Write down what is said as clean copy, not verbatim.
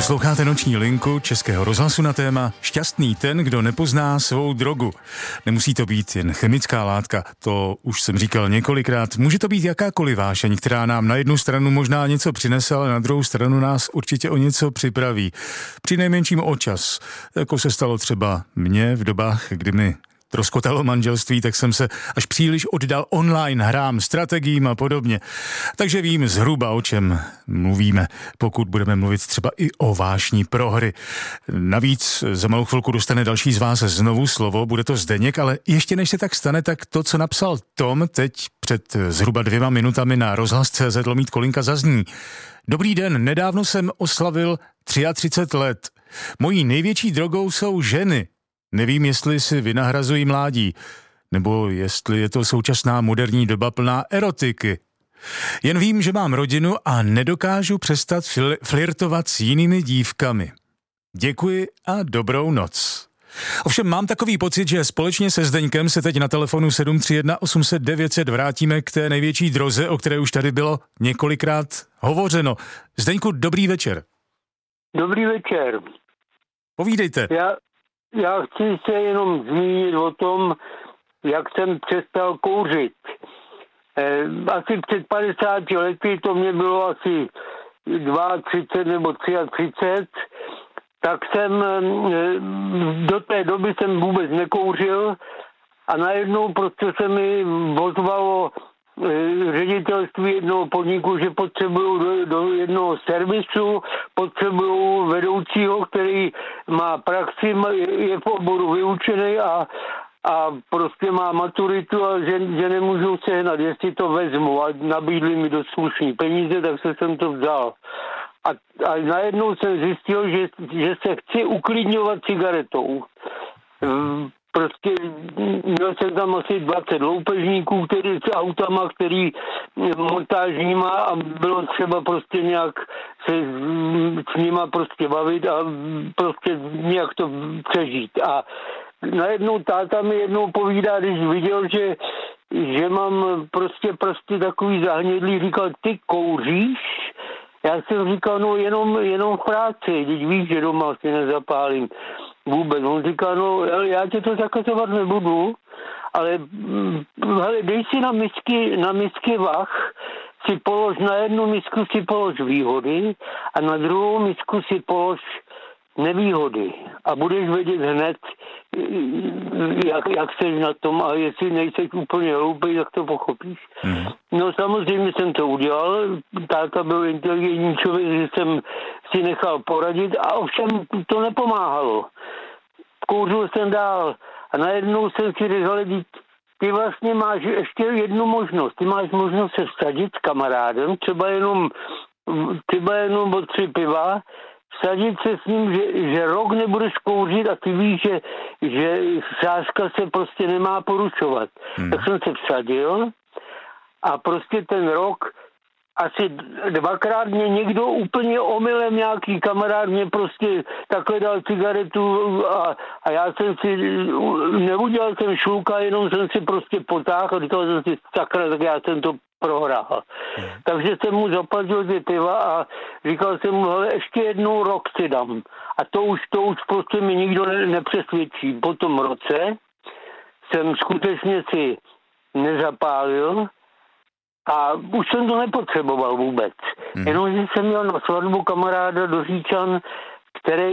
Posloucháte Noční linku Českého rozhlasu na téma Šťastný ten, kdo nepozná svou drogu. Nemusí to být jen chemická látka, to už jsem říkal několikrát. Může to být jakákoliv vášeň, která nám na jednu stranu možná něco přinese, ale na druhou stranu nás určitě o něco připraví. Přinejmenším o čas. Jako se stalo třeba mně v dobách, kdy mi rozkotalo manželství, tak jsem se až příliš oddal online hrám, strategiím a podobně. Takže vím zhruba, o čem mluvíme, pokud budeme mluvit třeba i o vášní pro hry. Navíc za malou chvilku dostane další z vás znovu slovo, bude to Zdeněk, ale ještě než se tak stane, tak to, co napsal Tom teď před zhruba 2 minutami na rozhlas.cz/Kolinka zazní. Dobrý den, nedávno jsem oslavil 33 let. Mojí největší drogou jsou ženy. Nevím, jestli si vynahrazují mládí, nebo jestli je to současná moderní doba plná erotiky. Jen vím, že mám rodinu a nedokážu přestat flirtovat s jinými dívkami. Děkuji a dobrou noc. Ovšem mám takový pocit, že společně se Zdeňkem se teď na telefonu 731 800 900 vrátíme k té největší droze, o které už tady bylo několikrát hovořeno. Zdeňku, dobrý večer. Dobrý večer. Povídejte. Já chci se jenom zmínit o tom, jak jsem přestal kouřit. Asi před 50 lety, to mě bylo asi 32 nebo 33, tak jsem do té doby jsem vůbec nekouřil a najednou prostě se mi ozvalo ředitelství jednoho podniku, že potřebuju do jednoho servisu, potřebuju vedoucího, který má praxi, je v oboru vyučený a prostě má maturitu a že nemůžu sehnat, jestli to vezmu, a nabídli mi dost slušný peníze, tak jsem to vzal. A najednou jsem zjistil, že se chci uklidňovat cigaretou. Prostě měl jsem tam asi 20 loupežníků, který s autama, který montážníma, a bylo třeba prostě nějak se s nima prostě bavit a prostě nějak to přežít. A najednou táta mi jednou povídá, když viděl, že mám prostě takový zahnědlý, říkal, ty kouříš? Já jsem říkal, no jenom v práci, když víš, že doma si nezapálím vůbec. On říká, no já tě to zakazovat nebudu, ale hele, dej si na misky vah, si polož, na jednu misku si polož výhody a na druhou misku si polož nevýhody. A budeš vědět hned, jak seš na tom, a jestli nejseš úplně hloupej, tak to pochopíš. No samozřejmě jsem to udělal, táta byl inteligentní člověk, že jsem si nechal poradit, a ovšem to nepomáhalo. Kouřil jsem dál a najednou jsem si řekl, ty vlastně máš ještě jednu možnost. Ty máš možnost se vsadit s kamarádem, třeba jenom o 3 piva, vsadit se s ním, že rok nebudeš kouřit a ty víš, že sázka se prostě nemá porušovat. Tak jsem se vsadil a prostě ten rok asi 2krát mě někdo úplně omylem, nějaký kamarád mě prostě takhle dal cigaretu a já jsem si, neudělal jsem šluka, jenom jsem si prostě potáhl a říkal jsem si, sakra, tak já jsem to prohrál. Takže jsem mu zaplatil 2 piva a říkal jsem mu, hele, ještě jednou rok si dám. A to už prostě mi nikdo nepřesvědčí. Po tom roce jsem skutečně si nezapálil a už jsem to nepotřeboval vůbec. Jenomže jsem měl na svatbu kamaráda do Říčan, který